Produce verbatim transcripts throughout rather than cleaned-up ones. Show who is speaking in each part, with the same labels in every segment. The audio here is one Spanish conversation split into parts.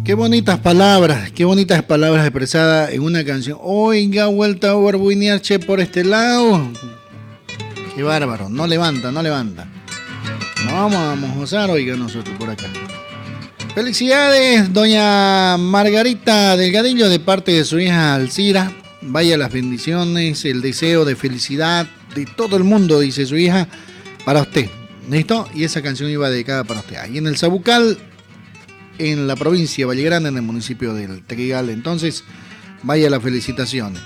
Speaker 1: Qué bonitas palabras, qué bonitas palabras expresadas en una canción. Oiga, vuelta a barbuinear che por este lado. Qué bárbaro, no levanta, no levanta. Nos vamos a mojosar, oiga, nosotros por acá. Felicidades, doña Margarita Delgadillo, de parte de su hija Alcira. Vaya las bendiciones, el deseo de felicidad de todo el mundo, dice su hija, para usted. ¿Listo? Y esa canción iba dedicada para usted. Ahí en el Sabucal, en la provincia de Valle Grande, en el municipio del Tequigal. Entonces, vaya las felicitaciones.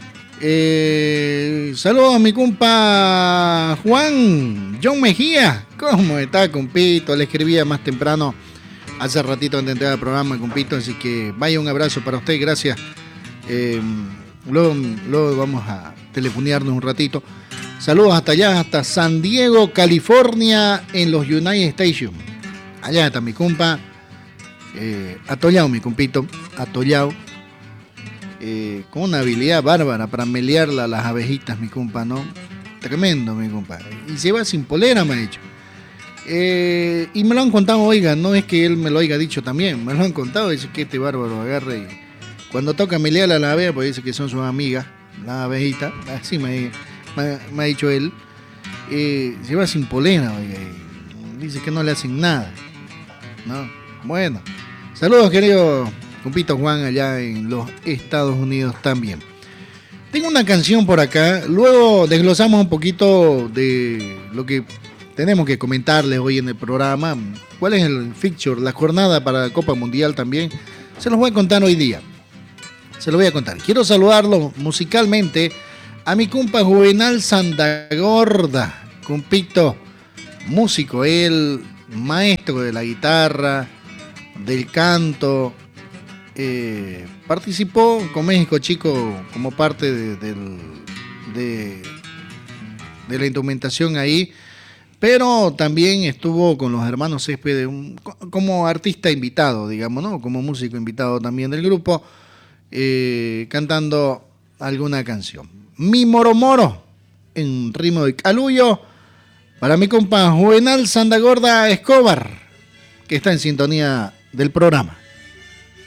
Speaker 1: Eh, saludos a mi compa Juan, John Mejía. ¿Cómo está, compito? Le escribía más temprano, hace ratito antes de entrar al programa, compito. Así que vaya un abrazo para usted, gracias. Eh, luego, luego vamos a telefonearnos un ratito. Saludos hasta allá, hasta San Diego, California, en los United Stations. Allá está mi compa. Eh, atollado, mi compito, atollado. Eh, con una habilidad bárbara para melearla a las abejitas, mi compa, ¿no? Tremendo, mi compa. Y se va sin polera, me ha dicho. Eh, y me lo han contado, oiga, no es que él me lo haya dicho también, me lo han contado, dice que este bárbaro agarre y cuando toca melearla a la abeja, pues dice que son sus amigas, las abejitas, así me, me, me ha dicho él. Eh, se va sin polera, oiga, dice que no le hacen nada, ¿no? Bueno, saludos, querido compito Juan, allá en los Estados Unidos también. Tengo una canción por acá, luego desglosamos un poquito de lo que tenemos que comentarles hoy en el programa. ¿Cuál es el fixture, la jornada para la Copa Mundial también? Se los voy a contar hoy día. Se los voy a contar. Quiero saludarlo musicalmente a mi compa Juvenal Santagorda, compito, músico, él, maestro de la guitarra, del canto, eh, participó con México Chico como parte de, de, de, de la instrumentación ahí, pero también estuvo con los hermanos Céspedes un, como artista invitado, digamos, ¿no? Como músico invitado también del grupo, eh, cantando alguna canción. Mi Moro Moro, en ritmo de Caluyo, para mi compa Juvenal Santagorda Escobar, que está en sintonía del programa.